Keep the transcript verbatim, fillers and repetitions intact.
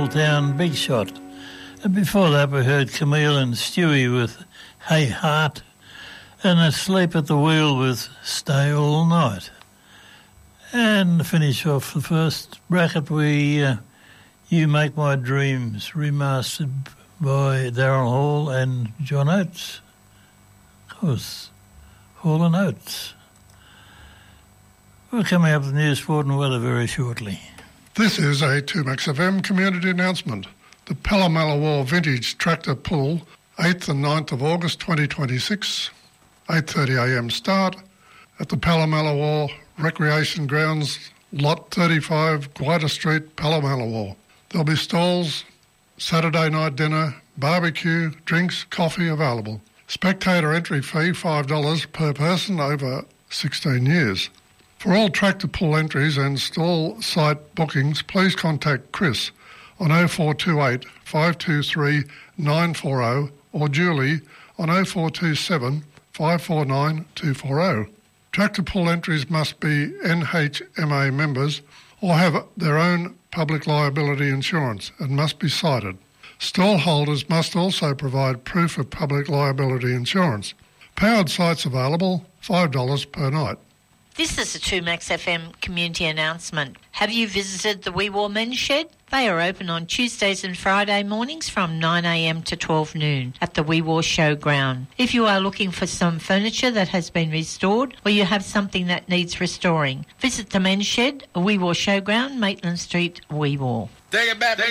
Small Town Big Shot. And before that we heard Camille and Stewie with Hey Heart, and Asleep at the Wheel with Stay All Night. And to finish off the first bracket, we uh, You Make My Dreams, remastered by Daryl Hall and John Oates. Of course, Hall and Oates. We're coming up with news, sport and weather very shortly. This is a two Max F M community announcement. The Palomella War Vintage Tractor Pull, eighth and ninth of August twenty twenty-six, eight thirty a m start at the Palomella War Recreation Grounds, Lot thirty-five, Guida Street, Palomella War. There'll be stalls, Saturday night dinner, barbecue, drinks, coffee available. Spectator entry fee five dollars per person over sixteen years. For all tractor pull entries and stall site bookings, please contact Chris on oh four two eight, five two three, nine four oh or Julie on oh four two seven, five four nine, two four oh. Tractor pull entries must be N H M A members or have their own public liability insurance and must be cited. Stall holders must also provide proof of public liability insurance. Powered sites available, five dollars per night. This is a two Max F M community announcement. Have you visited the Wee Waa Men's Shed? They are open on Tuesdays and Friday mornings from nine a m to twelve noon at the Wee Waa Showground. If you are looking for some furniture that has been restored or you have something that needs restoring, visit the Men's Shed, Wee Waa Showground, Maitland Street, Wee Waa. Take it back.